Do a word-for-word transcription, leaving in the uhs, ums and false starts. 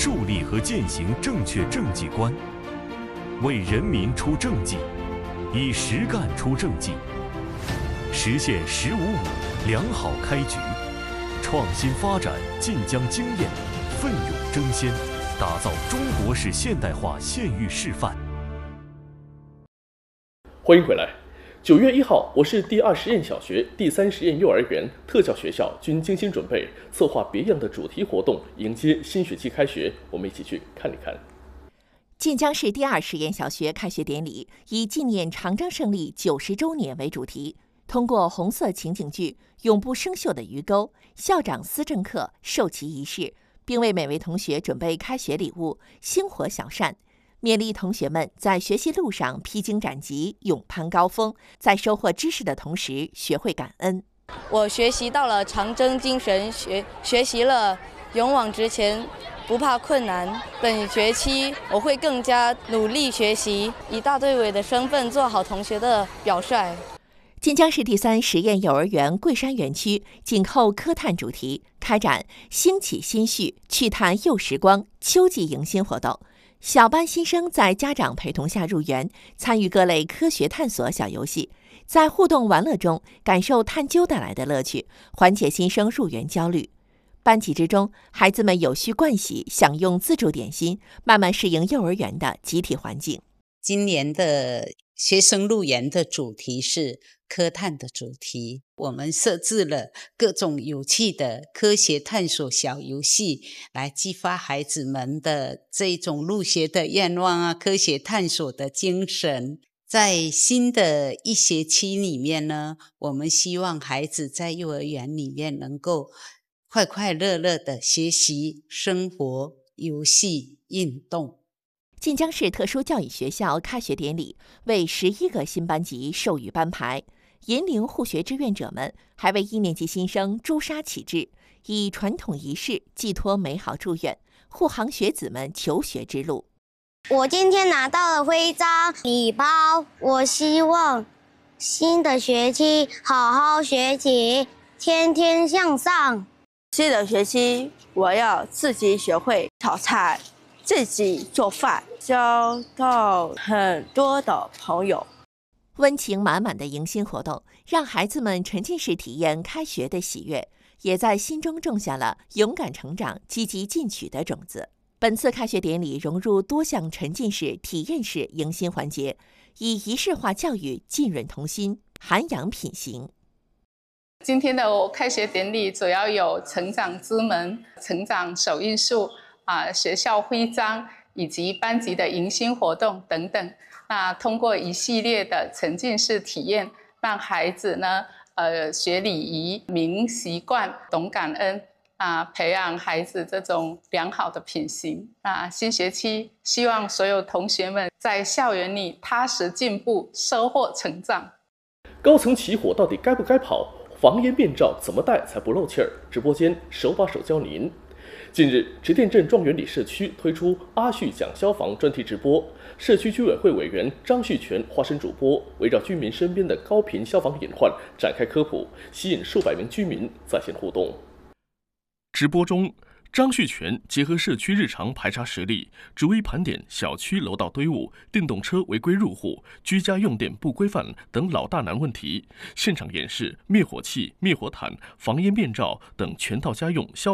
树立和践行正确政绩观，为人民出政绩，以实干出政绩，实现“十五五”良好开局，创新发展晋江经验，奋勇争先，打造中国式现代化县域示范。 欢迎回来。九月一号，我市第二实验小学、第三实验幼儿园、特教学校均精心准备，策划别样的主题活动，迎接新学期开学。我们一起去看一看。 晋江市第二实验小学开学典礼以纪念长征胜利九十周年为主题，通过红色情景剧《永不生锈的鱼钩》、校长思政课授旗仪式，并为每位同学准备开学礼物——星火小扇。勉励同学们在学习路上披荆斩棘，勇攀高峰，在收获知识的同时学会感恩。 我学习到了长征精神，学学习了勇往直前，不怕困难。本学期我会更加努力学习，以大队委的身份做好同学的表率。 晋江市第三实验幼儿园桂山园区紧扣科探主题，开展兴起心绪，去探幼时光秋季迎新活动。小班新生在家长陪同下入园，参与各类科学探索小游戏，在互动玩乐中感受探究带来的乐趣，缓解新生入园焦虑。班级之中，孩子们有序盥洗，享用自助点心，慢慢适应幼儿园的集体环境。 今年的学生入园的主题是科探的主题，我们设置了各种有趣的科学探索小游戏，来激发孩子们的这种入学的愿望啊，科学探索的精神。在新的一学期里面呢，我们希望孩子在幼儿园里面能够快快乐乐的学习、生活、游戏、运动。 晋江市特殊教育学校开学典礼为十一个新班级授予班牌，引领护学志愿者们还为一年级新生朱砂启智，以传统仪式寄托美好祝愿，护航学子们求学之路。 我今天拿到了徽章、礼包，我希望新的学期好好学习，天天向上。 新的学期我要自己学会炒菜，自己做饭，交到很多的朋友。 温情满满的迎新活动，让孩子们沉浸式体验开学的喜悦，也在心中种下了勇敢成长、积极进取的种子。本次开学典礼融入多项沉浸式、体验式迎新环节，以仪式化教育浸润童心，涵养品行。 今天的开学典礼主要有成长之门、成长手艺术、啊学校徽章以及班级的迎新活动等等。那通过一系列的沉浸式体验，让孩子呢，呃，学礼仪、明习惯、懂感恩，啊，培养孩子这种良好的品行。啊，新学期希望所有同学们在校园里踏实进步，收获成长。 高层起火到底该不该跑？防烟面罩怎么戴才不漏气儿？直播间手把手教您。近日，直店镇庄园里社区推出阿旭讲消防专题直播，社区居委会委员张旭全化身主播，围绕居民身边的高频消防隐患展开科普，吸引数百名居民在线互动。 直播中，张旭全结合社区日常排查实例，逐一盘点小区楼道堆物、电动车违规入户、居家用电不规范等老大难问题，现场演示灭火器、灭火毯、防烟面罩等全套家用消防